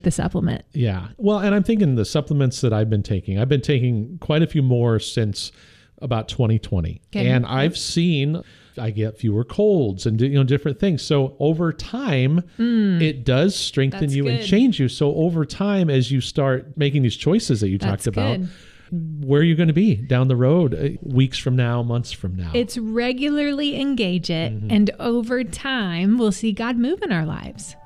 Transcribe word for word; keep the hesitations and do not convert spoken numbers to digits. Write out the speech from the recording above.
the supplement. Yeah. Well, and I'm thinking the supplements that I've been taking, I've been taking quite a few more since about twenty twenty. Okay. And I've seen I get fewer colds and, you know, different things. So over time, mm, it does strengthen you good. and change you. So over time, as you start making these choices that you That's talked about, good. where are you going to be down the road, uh, weeks from now, months from now? It's regularly engage it. Mm-hmm. And over time, we'll see God move in our lives.